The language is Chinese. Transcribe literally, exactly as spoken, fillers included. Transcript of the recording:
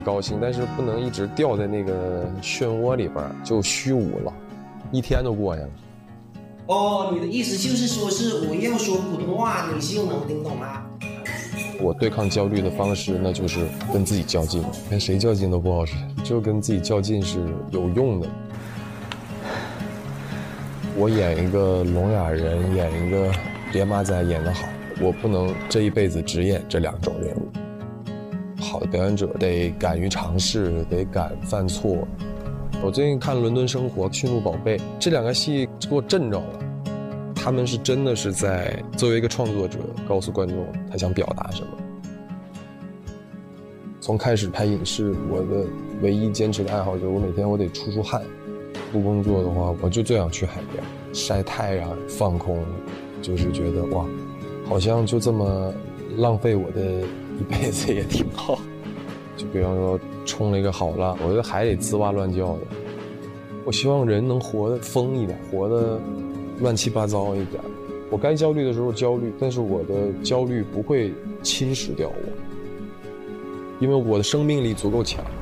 高兴，但是不能一直掉在那个漩涡里边，就虚无了，一天都过去了。 哦，你的意思就是说是我要说普通话，你就能听懂吗？ 我对抗焦虑的方式，那就是跟自己较劲，跟谁较劲都不好使，就跟自己较劲是有用的。我演一个聋哑人，演一个爹妈仔演得好，我不能这一辈子只演这两种人物。好的表演者得敢于尝试，得敢犯错。我最近看《伦敦生活》《驯鹿宝贝》这两个戏给我震着了，他们是真的是在作为一个创作者告诉观众他想表达什么。从开始拍影视，我的唯一坚持的爱好就是我每天我得出出汗。不工作的话，我就最想去海边晒太阳放空，就是觉得哇，好像就这么浪费我的一辈子也挺好。就比方说冲了一个好浪，我觉得海里滋哇乱叫的，我希望人能活得疯一点，活得乱七八糟一点。我该焦虑的时候焦虑，但是我的焦虑不会侵蚀掉我，因为我的生命力足够强。